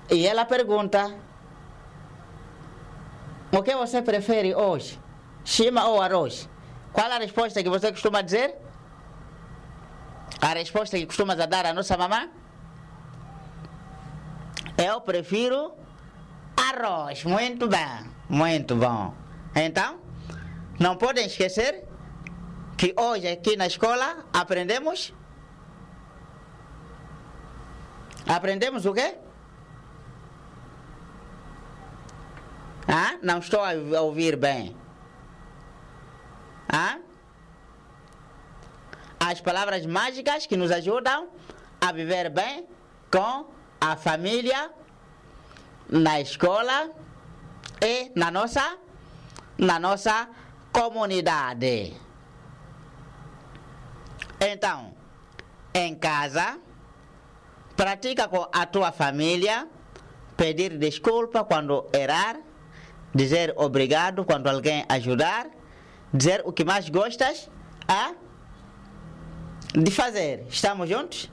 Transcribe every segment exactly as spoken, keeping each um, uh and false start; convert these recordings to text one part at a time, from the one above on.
E ela pergunta: o que você prefere hoje? Chima ou arroz? Qual a resposta que você costuma dizer? A resposta que costuma dar a nossa mamã? Eu prefiro arroz. Muito bem, muito bom. Então, não podem esquecer que hoje aqui na escola aprendemos... Aprendemos o quê? Ah, não estou a ouvir bem. Ah? As palavras mágicas que nos ajudam a viver bem com a família, na escola e na nossa, na nossa comunidade. Então, em casa, pratica com a tua família, pedir desculpa quando errar, dizer obrigado quando alguém ajudar, dizer o que mais gostas a de fazer. Estamos juntos?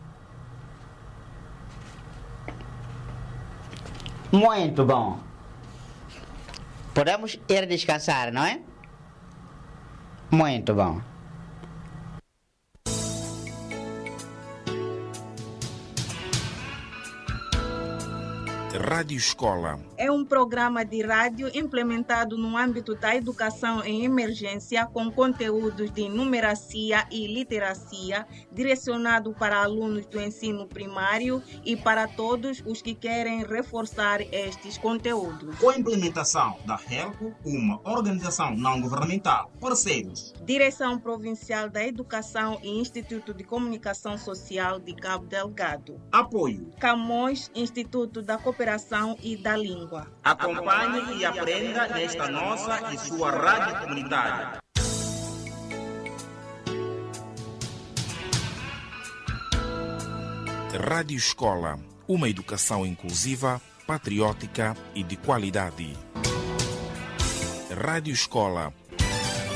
Muito bom. Podemos ir descansar, não é? Muito bom. Rádio Escola é um programa de rádio implementado no âmbito da educação em emergência com conteúdos de numeracia e literacia, direcionado para alunos do ensino primário e para todos os que querem reforçar estes conteúdos. Com a implementação da HELCO, uma organização não governamental, parceiros. Direção Provincial da Educação e Instituto de Comunicação Social de Cabo Delgado. Apoio. Camões, Instituto da Cooperação e da Língua. Acompanhe e aprenda nesta nossa e sua rádio comunitária. Rádio Escola, uma educação inclusiva, patriótica e de qualidade. Rádio Escola,